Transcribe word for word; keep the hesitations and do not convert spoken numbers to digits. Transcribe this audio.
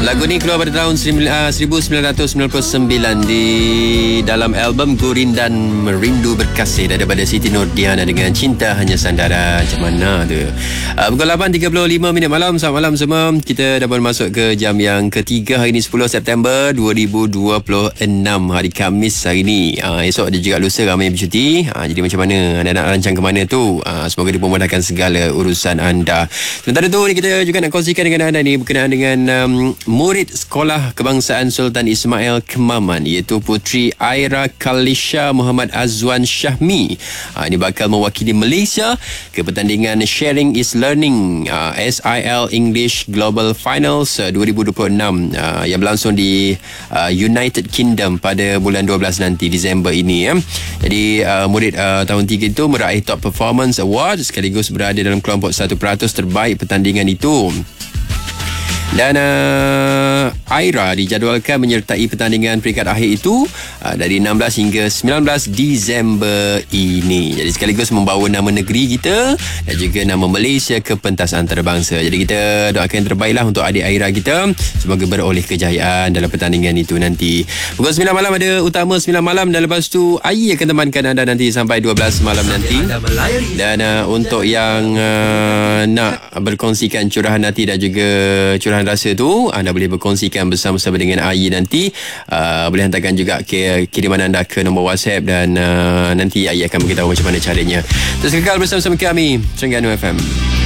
Lagu ni keluar pada tahun seribu sembilan ratus sembilan puluh sembilan di dalam album Gurindan Merindu Berkasih daripada Siti Nurdiana dengan Cinta Hanya Sandara. Macam mana tu? Uh, pukul lapan tiga puluh lima minit malam. Selamat malam semua. Kita dah pun masuk ke jam yang ketiga hari ni, sepuluh September dua ribu dua puluh enam, hari Khamis hari ni. Uh, esok ada juga lusa ramai bercuti. Uh, jadi macam mana? Anda nak rancang ke mana tu? Uh, semoga dipermudahkan segala urusan anda. Sementara tu ni kita juga nak kongsikan dengan anda ni berkenaan dengan um, murid Sekolah Kebangsaan Sultan Ismail Kemaman, iaitu Puteri Aira Kalisha Muhammad Azwan Syahmi. Ha, ini bakal mewakili Malaysia ke pertandingan Sharing is Learning uh, S I L English Global Finals uh, dua ribu dua puluh enam uh, yang berlangsung di uh, United Kingdom pada bulan dua belas nanti, Disember ini. Ya. Jadi uh, murid uh, tahun tiga itu meraih Top Performance Award sekaligus berada dalam kelompok satu peratus terbaik pertandingan itu. Dan uh, Aira dijadualkan menyertai pertandingan peringkat akhir itu uh, dari enam belas hingga sembilan belas Disember ini. Jadi sekaligus membawa nama negeri kita dan juga nama Malaysia ke pentas antarabangsa. Jadi kita doakan yang terbaiklah untuk adik Aira kita. Semoga beroleh kejayaan dalam pertandingan itu nanti. Pukul sembilan malam ada Utama sembilan malam, dan lepas tu Ai akan temankan anda nanti sampai dua belas malam nanti. Dan uh, untuk yang uh, nak berkongsikan curahan hati dan juga curahan rasa tu, anda boleh berkongsikan bersama-sama dengan Ai nanti. Uh, boleh hantarkan juga ke kiriman anda ke nombor WhatsApp, dan uh, nanti Ai akan beritahu macam mana caranya. Terus kekal bersama-sama kami Terengganu F M.